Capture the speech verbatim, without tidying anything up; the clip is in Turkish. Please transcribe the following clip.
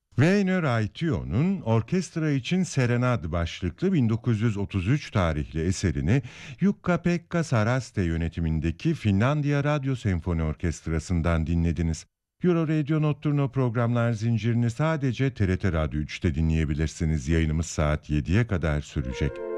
Väinö Raitio'nun Orkestra için Serenad başlıklı bin dokuz yüz otuz üç tarihli eserini Jukka-Pekka Saraste yönetimindeki Finlandiya Radyo Senfoni Orkestrası'ndan dinlediniz. Euro Radio Notturno programlar zincirini sadece T R T Radyo üçte dinleyebilirsiniz. Yayınımız saat yediye kadar sürecek.